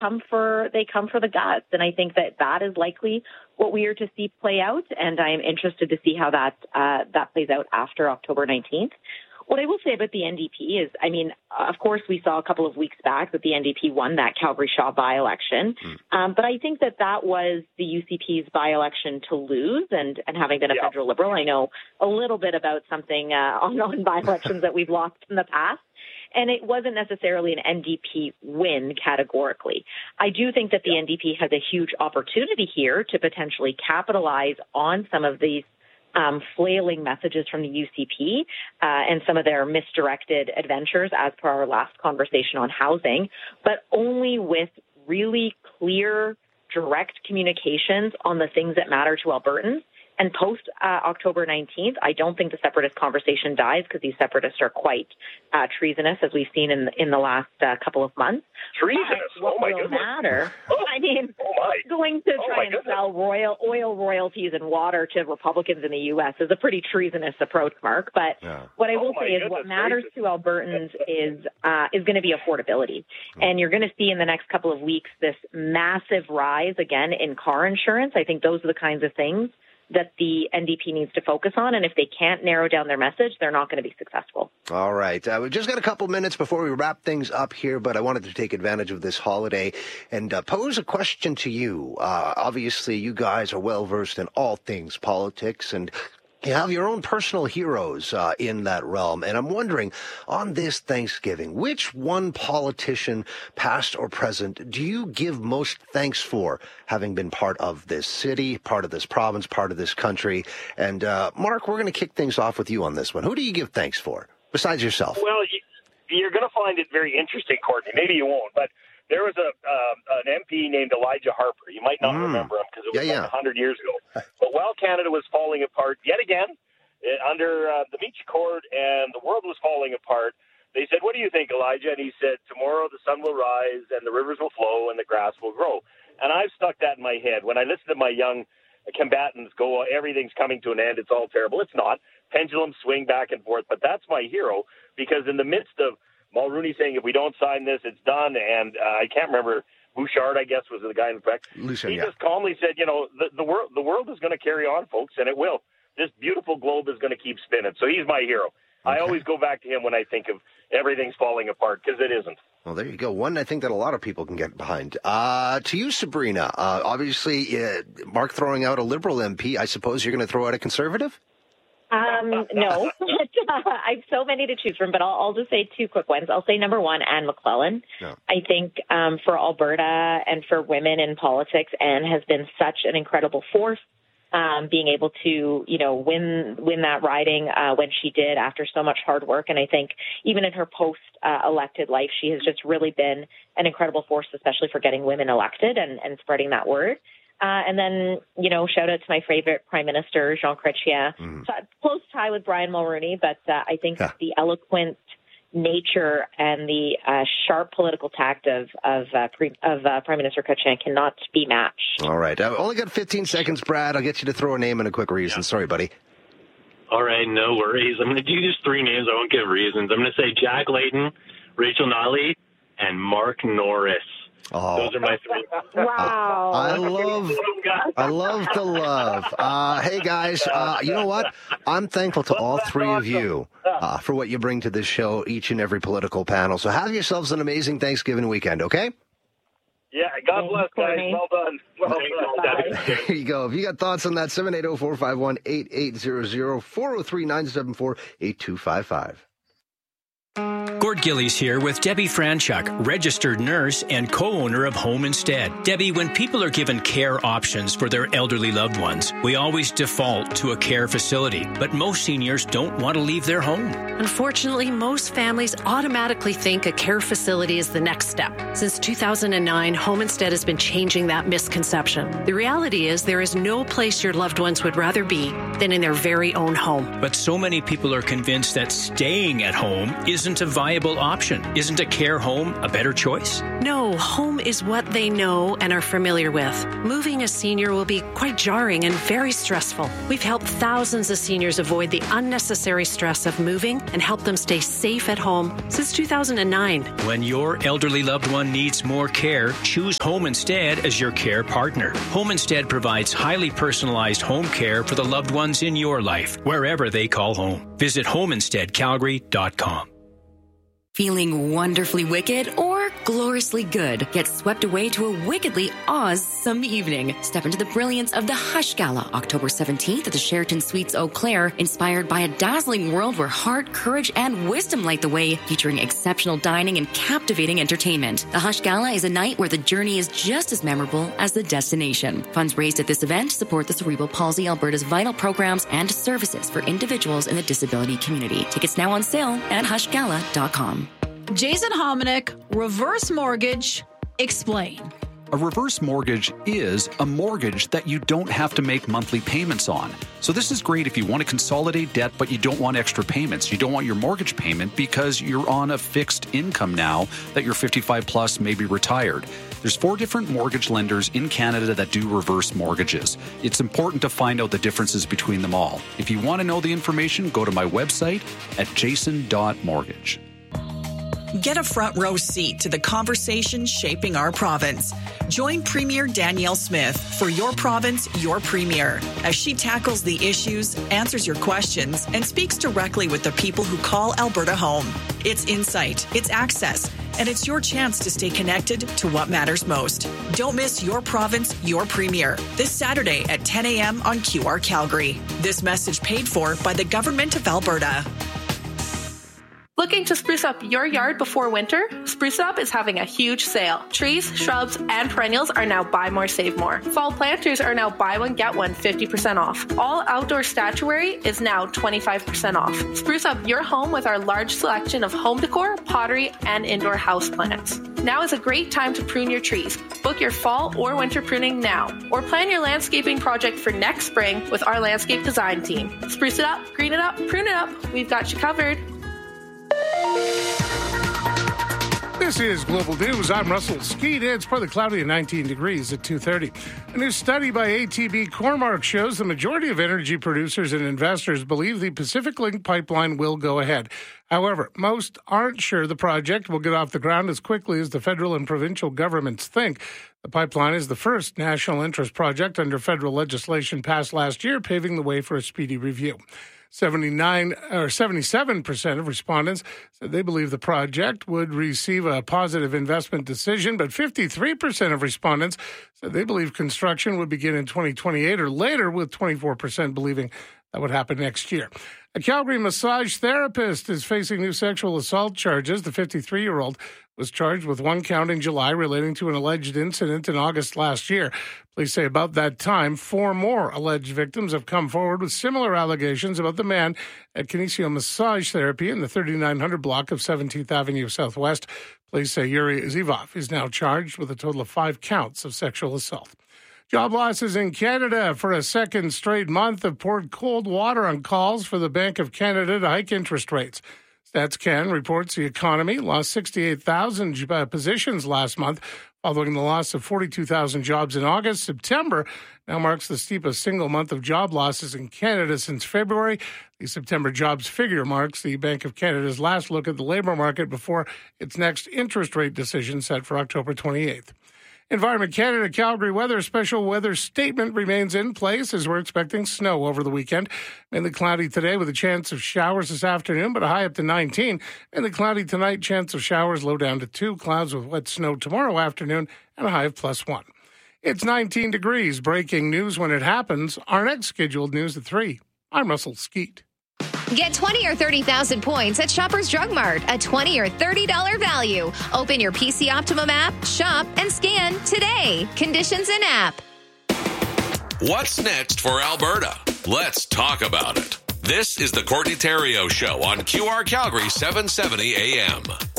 come for the guts. And I think that is likely what we are to see play out. And I am interested to see how that plays out after October 19th. What I will say about the NDP is, I mean, of course, we saw a couple of weeks back that the NDP won that Calgary Shaw by-election. But I think that was the UCP's by-election to lose. And having been a federal Liberal, I know a little bit about something on by-elections that we've lost in the past. And it wasn't necessarily an NDP win categorically. I do think that the NDP has a huge opportunity here to potentially capitalize on some of these flailing messages from the UCP and some of their misdirected adventures as per our last conversation on housing, but only with really clear, direct communications on the things that matter to Albertans. And post October 19th, I don't think the separatist conversation dies because these separatists are quite treasonous, as we've seen in the last couple of months. Treasonous? What will matter? I mean, going to try and sell oil royalties and water to Republicans in the U.S. is a pretty treasonous approach, Mark. But what I will say is what matters to Albertans is going to be affordability. And you're going to see in the next couple of weeks this massive rise, again, in car insurance. I think those are the kinds of things that the NDP needs to focus on. And if they can't narrow down their message, they're not going to be successful. All right. We've just got a couple minutes before we wrap things up here, but I wanted to take advantage of this holiday and pose a question to you. Obviously, you guys are well-versed in all things politics, and you have your own personal heroes in that realm. And I'm wondering, on this Thanksgiving, which one politician, past or present, do you give most thanks for having been part of this city, part of this province, part of this country? And Mark, we're going to kick things off with you on this one. Who do you give thanks for, besides yourself? Well, you're going to find it very interesting, Courtney. Maybe you won't, but there was an MP named Elijah Harper. You might not remember him because it was 100 years ago. But while Canada was falling apart yet again under the Beach Accord and the world was falling apart, they said, "What do you think, Elijah?" And he said, "Tomorrow the sun will rise and the rivers will flow and the grass will grow." And I've stuck that in my head. When I listen to my young combatants go, everything's coming to an end, it's all terrible. It's not. Pendulums swing back and forth. But that's my hero, because in the midst of Mulroney saying, if we don't sign this, it's done. And I can't remember, Bouchard, I guess, was the guy in effect. He just calmly said, the world is going to carry on, folks, and it will. This beautiful globe is going to keep spinning. So he's my hero. Okay. I always go back to him when I think of everything's falling apart, because it isn't. Well, there you go. One I think that a lot of people can get behind. To you, Sabrina, obviously, Mark throwing out a Liberal MP. I suppose you're going to throw out a Conservative? No. I have so many to choose from, but I'll just say two quick ones. I'll say number one, Anne McClellan. No. I think for Alberta and for women in politics, Anne has been such an incredible force, being able to, win that riding when she did after so much hard work. And I think even in her post-elected life, she has just really been an incredible force, especially for getting women elected and spreading that word. And then, shout out to my favorite Prime Minister, Jean Chrétien. Close tie with Brian Mulroney, but I think the eloquent nature and the sharp political tact of Prime Minister Chrétien cannot be matched. All right. I've only got 15 seconds, Brad. I'll get you to throw a name and a quick reason. Yeah. Sorry, buddy. All right, no worries. I'm going to do just three names. I won't give reasons. I'm going to say Jack Layton, Rachel Notley, and Mark Norris. Oh. Those are my three. Wow. I love the love. Hey, guys, you know what? I'm thankful to all three of you for what you bring to this show, each and every political panel. So have yourselves an amazing Thanksgiving weekend, okay? Yeah, God bless, guys. Well done. Well done. There you go. If you got thoughts on that, 780-451-8800, 403-974-8255. Gord Gillies here with Debbie Franchuk, registered nurse and co-owner of Home Instead. Debbie, when people are given care options for their elderly loved ones, we always default to a care facility. But most seniors don't want to leave their home. Unfortunately, most families automatically think a care facility is the next step. Since 2009, Home Instead has been changing that misconception. The reality is there is no place your loved ones would rather be than in their very own home. But so many people are convinced that staying at home is isn't a viable option? Isn't a care home a better choice? No, home is what they know and are familiar with. Moving a senior will be quite jarring and very stressful. We've helped thousands of seniors avoid the unnecessary stress of moving and help them stay safe at home since 2009. When your elderly loved one needs more care, choose Home Instead as your care partner. Home Instead provides highly personalized home care for the loved ones in your life, wherever they call home. Visit homeinsteadcalgary.com. Feeling wonderfully wicked or gloriously good? Get swept away to a wickedly awesome evening. Step into the brilliance of the Hush Gala, October 17th at the Sheraton Suites Eau Claire, inspired by a dazzling world where heart, courage, and wisdom light the way, featuring exceptional dining and captivating entertainment. The Hush Gala is a night where the journey is just as memorable as the destination. Funds raised at this event support the Cerebral Palsy Alberta's vital programs and services for individuals in the disability community. Tickets now on sale at hushgala.com. Jason Hominick, reverse mortgage, explain. A reverse mortgage is a mortgage that you don't have to make monthly payments on. So this is great if you want to consolidate debt, but you don't want extra payments. You don't want your mortgage payment because you're on a fixed income now that you're 55 plus, maybe retired. There's 4 different mortgage lenders in Canada that do reverse mortgages. It's important to find out the differences between them all. If you want to know the information, go to my website at jason.mortgage. Get a front row seat to the conversation shaping our province. Join Premier Danielle Smith for Your Province, Your Premier, as she tackles the issues, answers your questions, and speaks directly with the people who call Alberta home. It's insight, it's access, and it's your chance to stay connected to what matters most. Don't miss Your Province, Your Premier, this Saturday at 10 a.m. on QR Calgary. This message paid for by the Government of Alberta. Looking to spruce up your yard before winter? Spruce Up is having a huge sale. Trees, shrubs, and perennials are now buy more, save more. Fall planters are now buy one, get one 50% off. All outdoor statuary is now 25% off. Spruce up your home with our large selection of home decor, pottery, and indoor houseplants. Now is a great time to prune your trees. Book your fall or winter pruning now, or plan your landscaping project for next spring with our landscape design team. Spruce it up, green it up, prune it up. We've got you covered. This is Global News. I'm Russell Skeet. It's partly cloudy and 19 degrees at 2:30. A new study by ATB Cormark shows the majority of energy producers and investors believe the Pacific Link pipeline will go ahead. However, most aren't sure the project will get off the ground as quickly as the federal and provincial governments think. The pipeline is the first national interest project under federal legislation passed last year, paving the way for a speedy review. 77% of respondents said they believe the project would receive a positive investment decision, but 53% of respondents said they believe construction would begin in 2028 or later, with 24% believing that would happen next year. A Calgary massage therapist is facing new sexual assault charges. The 53-year-old was charged with one count in July relating to an alleged incident in August last year. Police say about that time, 4 more alleged victims have come forward with similar allegations about the man at Kinesio Massage Therapy in the 3900 block of 17th Avenue Southwest. Police say Yuri Zivov is now charged with a total of 5 counts of sexual assault. Job losses in Canada for a second straight month have poured cold water on calls for the Bank of Canada to hike interest rates. StatsCan reports the economy lost 68,000 positions last month, following the loss of 42,000 jobs in August. September now marks the steepest single month of job losses in Canada since February. The September jobs figure marks the Bank of Canada's last look at the labour market before its next interest rate decision set for October 28th. Environment Canada Calgary weather special weather statement remains in place as we're expecting snow over the weekend. Mainly cloudy today with a chance of showers this afternoon, but a high up to 19. Mainly cloudy tonight, chance of showers low down to 2. Clouds with wet snow tomorrow afternoon and a high of +1. It's 19 degrees. Breaking news when it happens. Our next scheduled news at 3. I'm Russell Skeet. Get 20 or 30,000 points at Shoppers Drug Mart, a $20 or $30 value. Open your PC Optimum app, shop, and scan today. Conditions in app. What's next for Alberta? Let's talk about it. This is the Courtney Theriault Show on QR Calgary 770 AM.